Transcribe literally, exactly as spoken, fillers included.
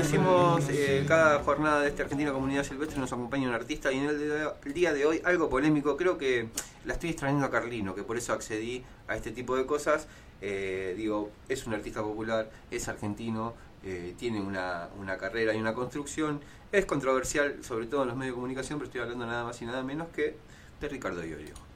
decimos, eh, cada jornada de este Argentina Comunidad Silvestre nos acompaña un artista, y en el, de, el día de hoy algo polémico. Creo que la estoy extrañando a Carlino, que por eso accedí a este tipo de cosas. Eh, digo, es un artista popular, es argentino, eh, tiene una, una carrera y una construcción, es controversial, sobre todo en los medios de comunicación, pero estoy hablando nada más y nada menos que de Ricardo Iorio.